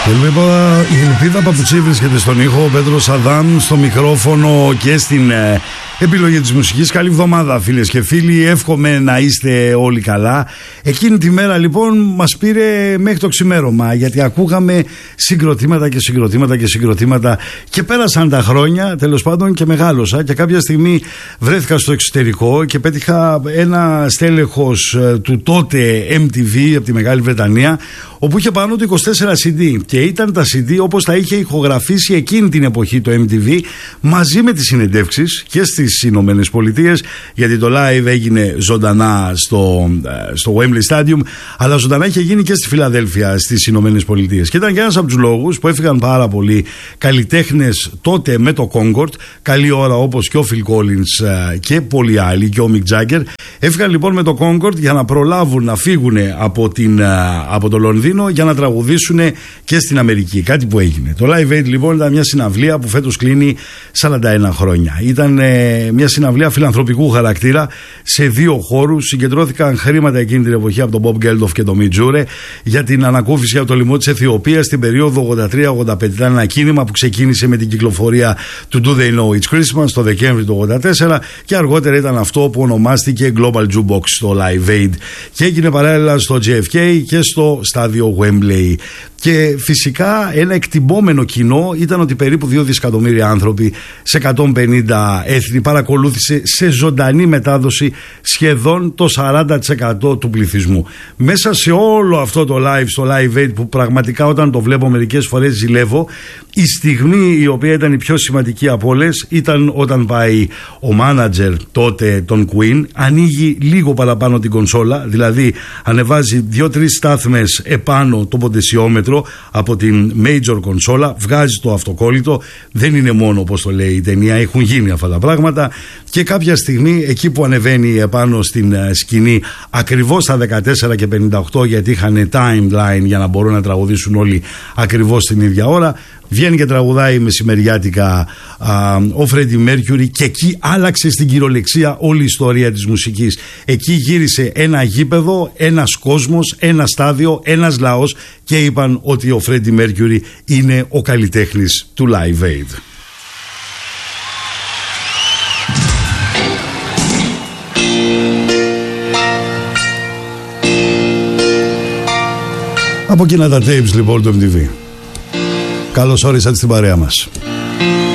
Η Ελπίδα Παπουτσί βρίσκεται στον ήχο, ο Πέτρος Αδάμ στο μικρόφωνο και στην επιλογή της μουσικής. Καλή εβδομάδα φίλες και φίλοι, εύχομαι να είστε όλοι καλά. Εκείνη τη μέρα λοιπόν μας πήρε μέχρι το ξημέρωμα, γιατί ακούγαμε συγκροτήματα και συγκροτήματα και συγκροτήματα και πέρασαν τα χρόνια, τέλος πάντων, και μεγάλωσα και κάποια στιγμή βρέθηκα στο εξωτερικό και πέτυχα ένα στέλεχος του τότε MTV από τη Μεγάλη Βρετανία, όπου είχε πάνω του 24 CD και ήταν τα CD όπως τα είχε ηχογραφήσει εκείνη την εποχή το MTV, μαζί με τις συνεντεύξεις και στις Ηνωμένες Πολιτείες, γιατί το live έγινε ζωντανά στο Wembley Stadium, αλλά ζωντανά είχε γίνει και στη Φιλαδέλφια στις Ηνωμένες Πολιτείες. Και ήταν και ένας από τους λόγους που έφυγαν πάρα πολλοί καλλιτέχνες τότε με το Concord, καλή ώρα, όπως και ο Phil Collins και πολλοί άλλοι, και ο Mick Jagger. Έφυγαν λοιπόν με το Concord για να προλάβουν να φύγουν από το Λονδίνο για να τραγουδήσουν και στην Αμερική. Κάτι που έγινε. Το Live Aid λοιπόν ήταν μια συναυλία που φέτος κλείνει 41 χρόνια. Ήταν μια συναυλία φιλανθρωπικού χαρακτήρα σε δύο χώρους. Συγκεντρώθηκαν χρήματα εκείνη την εποχή από τον Bob Geldof και τον Mick Jagger για την ανακούφιση από το λαιμό της Αιθιοπίας την περίοδο 83-85. Ήταν ένα κίνημα που ξεκίνησε με την κυκλοφορία του Do They Know It's Christmas το Δεκέμβρη του 84 και αργότερα ήταν αυτό που ονομάστηκε Global Jukebox στο Live Aid και έγινε παράλληλα στο JFK και στο στάδιο Wembley. Και φυσικά ένα εκτιμόμενο κοινό ήταν ότι περίπου 2 δισεκατομμύρια άνθρωποι σε 150 έθνη παρακολούθησε σε ζωντανή μετάδοση σχεδόν το 40% του πληθυσμού. Μέσα σε όλο αυτό το live, στο Live Aid, που πραγματικά όταν το βλέπω μερικές φορές ζηλεύω, η στιγμή η οποία ήταν η πιο σημαντική από όλες ήταν όταν πάει ο μάνατζερ τότε των Queen, ανοίγει λίγο παραπάνω την κονσόλα, δηλαδή ανεβάζει 2-3 στάθμες επάνω το ποντεσιόμετρο από την major κονσόλα, βγάζει το αυτοκόλλητο, δεν είναι μόνο όπως το λέει η ταινία, έχουν γίνει αυτά τα πράγματα, και κάποια στιγμή εκεί που ανεβαίνει επάνω στην σκηνή ακριβώς στα 14 και 58, γιατί είχαν timeline για να μπορούν να τραγουδήσουν όλοι ακριβώς την ίδια ώρα, βγαίνει και τραγουδάει μεσημεριάτικα ο Φρέντι Μέρκιουρι, και εκεί άλλαξε στην κυριολεξία όλη η ιστορία της μουσικής. Εκεί γύρισε ένα γήπεδο, ένας κόσμος, ένα στάδιο, ένας λαός, και είπαν ότι ο Φρέντι Μέρκιουρι είναι ο καλλιτέχνης του Live Aid. Από εκείνα τα tapes λοιπόν του MTV. Καλώς όρισατε στην παρέα μας.